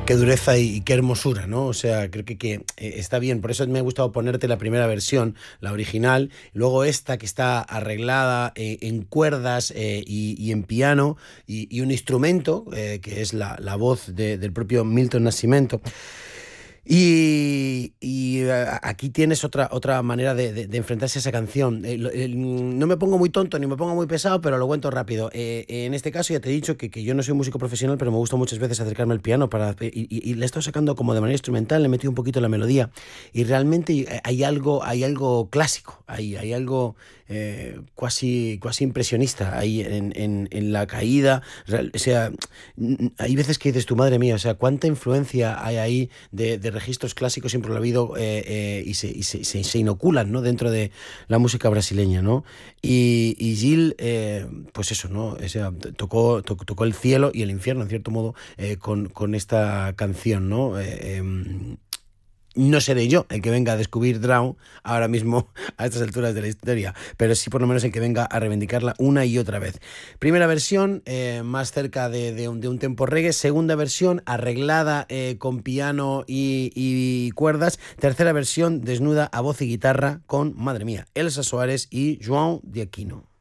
Qué dureza y qué hermosura, ¿no? O sea, creo que está bien. Por eso me ha gustado ponerte la primera versión, la original, luego esta que está arreglada en cuerdas y en piano y un instrumento, que es la voz del propio Milton Nascimento. Aquí tienes otra manera de enfrentarse a esa canción. No me pongo muy tonto ni me pongo muy pesado, pero lo cuento rápido. En este caso ya te he dicho que yo no soy músico profesional, pero me gusta muchas veces acercarme al piano y le he estado sacando como de manera instrumental, le he metido un poquito la melodía y realmente hay algo clásico, hay algo cuasi impresionista ahí en la caída. O sea, hay veces que dices, tu madre mía, o sea, cuánta influencia hay ahí de registros clásicos siempre lo ha habido y se inoculan, ¿no? Dentro de la música brasileña, ¿no? Y Gil, pues eso, ¿no? O sea, tocó el cielo y el infierno, en cierto modo, con esta canción, ¿no? No seré yo el que venga a descubrir Drown ahora mismo a estas alturas de la historia, pero sí por lo menos el que venga a reivindicarla una y otra vez. Primera versión, más cerca de un tempo reggae. Segunda versión, arreglada con piano y cuerdas. Tercera versión, desnuda a voz y guitarra con, madre mía, Elsa Suárez y João de Aquino.